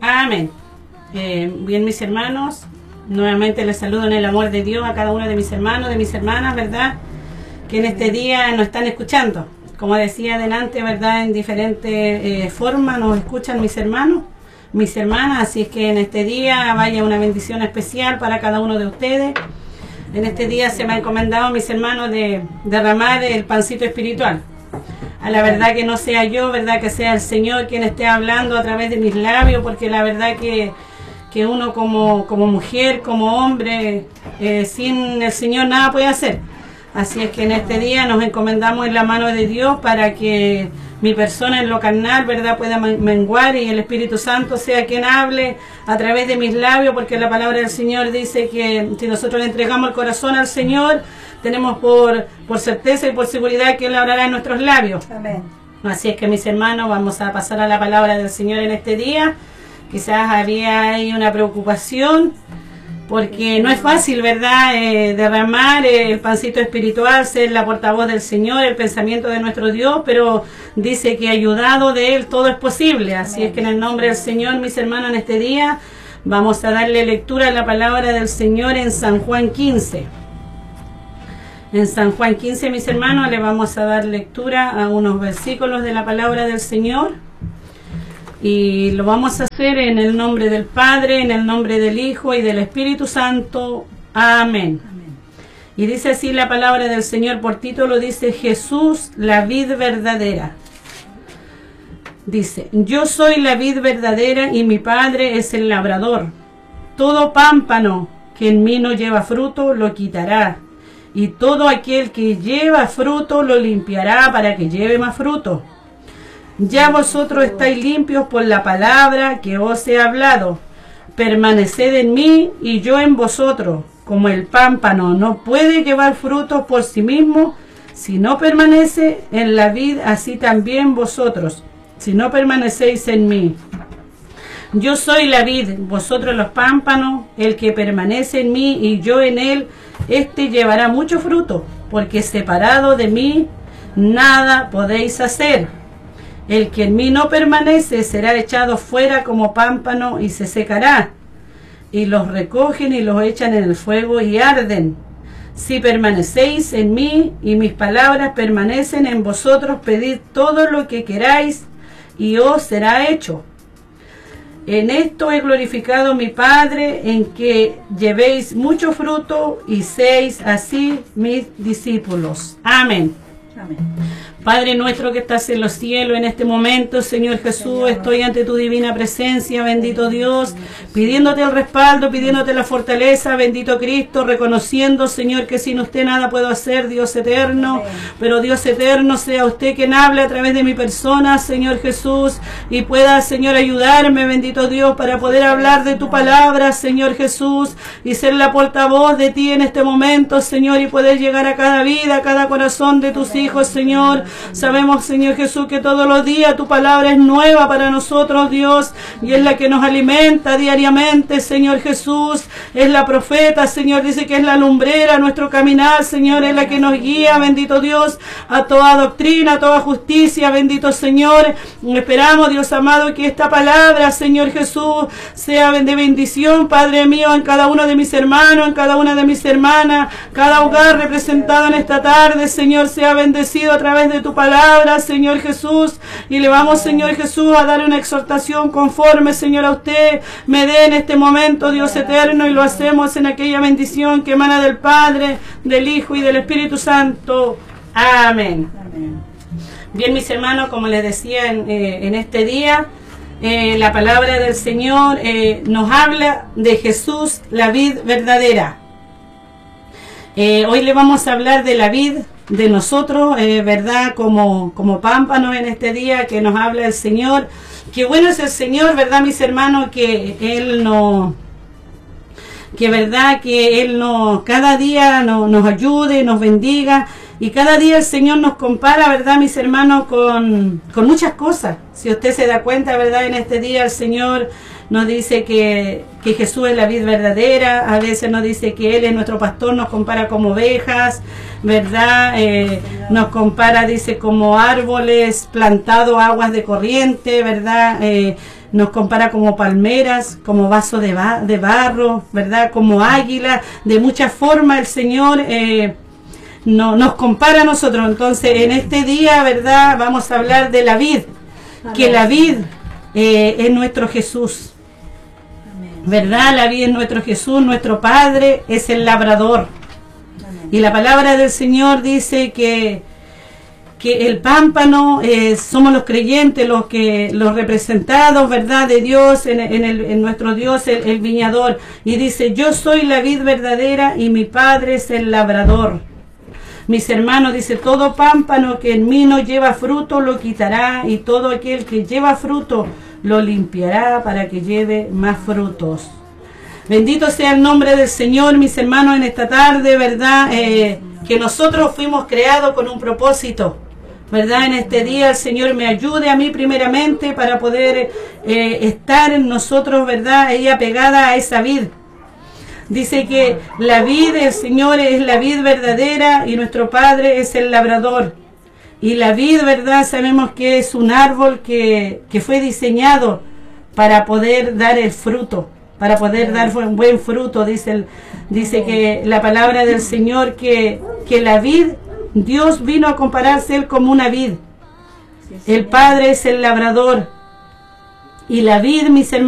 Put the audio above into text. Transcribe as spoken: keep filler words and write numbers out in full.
Amén. Eh, bien, mis hermanos, nuevamente les saludo en el amor de Dios a cada uno de mis hermanos, de mis hermanas, ¿verdad? Que en este día nos están escuchando. Como decía adelante, ¿verdad? En diferentes eh, formas nos escuchan mis hermanos, mis hermanas. Así es que en este día vaya una bendición especial para cada uno de ustedes. En este día se me ha encomendado, mis hermanos, de derramar el pancito espiritual. A la verdad que no sea yo, ¿verdad? Que sea el Señor quien esté hablando a través de mis labios, porque la verdad que, que uno como, como mujer, como hombre, eh, sin el Señor nada puede hacer. Así es que en este día nos encomendamos en la mano de Dios para que mi persona en lo carnal, ¿verdad?, pueda menguar y el Espíritu Santo sea quien hable a través de mis labios, porque la palabra del Señor dice que si nosotros le entregamos el corazón al Señor, tenemos por, por certeza y por seguridad que Él hablará en nuestros labios. Amén. Así es que, mis hermanos, vamos a pasar a la palabra del Señor en este día. Quizás había ahí una preocupación, porque no es fácil, ¿verdad?, eh, derramar el pancito espiritual, ser la portavoz del Señor, el pensamiento de nuestro Dios, pero dice que ayudado de Él todo es posible. Así Amén. Es que en el nombre del Señor, mis hermanos, en este día vamos a darle lectura a la palabra del Señor en San Juan quince. En San Juan quince, mis hermanos, le vamos a dar lectura a unos versículos de la palabra del Señor. Y lo vamos a hacer en el nombre del Padre, en el nombre del Hijo y del Espíritu Santo. Amén. Amén. Y dice así la palabra del Señor, por título dice: Jesús, la vid verdadera. Dice: yo soy la vid verdadera y mi Padre es el labrador. Todo pámpano que en mí no lleva fruto lo quitará, y todo aquel que lleva fruto lo limpiará para que lleve más fruto. Ya vosotros estáis limpios por la palabra que os he hablado. Permaneced en mí y yo en vosotros. Como el pámpano no puede llevar frutos por sí mismo si no permanece en la vid, así también vosotros, si no permanecéis en mí. Yo soy la vid, vosotros los pámpanos. El que permanece en mí y yo en él, éste llevará mucho fruto, porque separado de mí nada podéis hacer. El que en mí no permanece será echado fuera como pámpano y se secará. Y los recogen y los echan en el fuego y arden. Si permanecéis en mí y mis palabras permanecen en vosotros, pedid todo lo que queráis y os será hecho. En esto he glorificado mi Padre, en que llevéis mucho fruto y seáis así mis discípulos. Amén. Amén. Padre nuestro que estás en los cielos, en este momento, Señor Jesús, Señor, estoy ante tu divina presencia, bendito Dios, pidiéndote el respaldo, pidiéndote la fortaleza, bendito Cristo, reconociendo, Señor, que sin usted nada puedo hacer, Dios eterno, Amén. Pero Dios eterno, sea usted quien hable a través de mi persona, Señor Jesús, y pueda, Señor, ayudarme, bendito Dios, para poder hablar de tu palabra, Señor Jesús, y ser la portavoz de ti en este momento, Señor, y poder llegar a cada vida, a cada corazón de tus hijos, Señor. Sabemos, Señor Jesús, que todos los días tu palabra es nueva para nosotros, Dios, y es la que nos alimenta diariamente, Señor Jesús. Es la profeta, Señor, dice que es la lumbrera, nuestro caminar, Señor, es la que nos guía, bendito Dios, a toda doctrina, a toda justicia, bendito Señor. Esperamos, Dios amado, que esta palabra, Señor Jesús, sea de bendición, Padre mío, en cada uno de mis hermanos, en cada una de mis hermanas, cada hogar representado en esta tarde, Señor, sea bendecido a través de tu palabra, Señor Jesús, y le vamos, Señor Jesús, a dar una exhortación conforme, Señor, a usted me dé en este momento, Dios eterno, y lo hacemos en aquella bendición que emana del Padre, del Hijo y del Espíritu Santo. Amén. Amén. Bien, mis hermanos, como les decía en, eh, en este día, eh, la palabra del Señor eh, nos habla de Jesús, la vid verdadera. Eh, hoy le vamos a hablar de la vid de nosotros, eh, verdad, como, como pámpanos en este día que nos habla el Señor. Qué bueno es el Señor, verdad, mis hermanos, que Él nos, que verdad, que Él nos, cada día nos, nos ayude, nos bendiga, y cada día el Señor nos compara, verdad, mis hermanos, con, con muchas cosas. Si usted se da cuenta, verdad, en este día el Señor nos dice que, que Jesús es la vid verdadera, a veces nos dice que Él es nuestro pastor, nos compara como ovejas, ¿verdad? Eh, nos compara, dice, como árboles plantados a aguas de corriente, ¿verdad? Eh, nos compara como palmeras, como vaso de, ba de barro, ¿verdad? Como águila, de muchas formas el Señor eh, no, nos compara a nosotros. Entonces, en este día, ¿verdad? Vamos a hablar de la vid, que la vid eh, es nuestro Jesús, ¿verdad? La vid es nuestro Jesús, nuestro Padre es el labrador. Y la palabra del Señor dice que que el pámpano eh, somos los creyentes, los que los representados, ¿verdad?, de Dios, en, en, el, en nuestro Dios, el, el viñador. Y dice, yo soy la vid verdadera y mi Padre es el labrador. Mis hermanos, dice, todo pámpano que en mí no lleva fruto lo quitará, y todo aquel que lleva fruto lo limpiará para que lleve más frutos. Bendito sea el nombre del Señor, mis hermanos, en esta tarde, ¿verdad?, eh, que nosotros fuimos creados con un propósito, ¿verdad? En este día el Señor me ayude a mí primeramente para poder eh, estar en nosotros, ¿verdad?, ella pegada a esa vid. Dice que la vid del Señor es la vid verdadera y nuestro Padre es el labrador. Y la vid, ¿verdad?, sabemos que es un árbol que, que fue diseñado para poder dar el fruto, para poder dar un buen fruto. Dice, el, dice que la palabra del Señor que, que la vid, Dios vino a compararse él como una vid. El Padre es el labrador y la vid, mis hermanos,